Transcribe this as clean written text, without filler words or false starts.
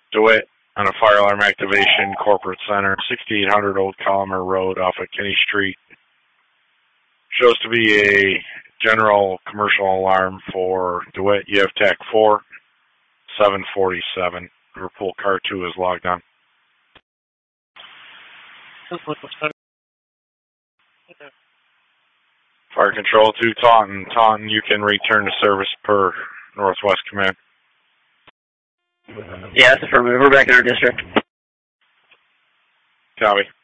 DeWitt on a fire alarm activation, Corporate Center, 6800 Old Collimer Road off of Kinney Street. Shows to be a general commercial alarm for DeWitt. You have TAC 4, 747. Liverpool Car 2 is logged on. Fire Control to Taunton. Taunton, you can return to service per Northwest Command. Yeah, that's affirmative. We're back in our district. Copy.